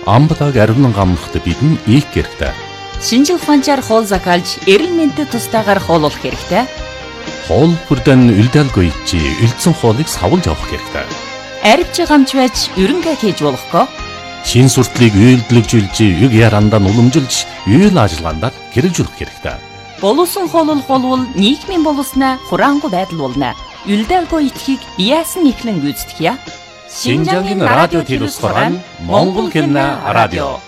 амбалаг ариунан гамнахад бидэн ийх хэрэгтэй. Шинжил ухаанчаар хоол закалж, эрүүл мэндэд тустаагаар хооллох хэрэгтэй. Хоол бүрдэн үлдээлгүй чи үлдсэн хоолыг савлж авах хэрэгтэй. Арвч гамч байж ерөнхий хийж болохгүй. Шин суртлыг үйлдэлжүүлж, үг ярандаа уламжилж, үйл ажиллагаанд хэрэгжүүлэх хэрэгтэй. Боловсон хооллох болвол нийгмийн боловсноо хураангуй байдал болно. Үлдээлгүй итгэхийг яасан ихлэн гүйцэтгэе. Шинжангийн радио телевиз хорон Монгол хэлний радио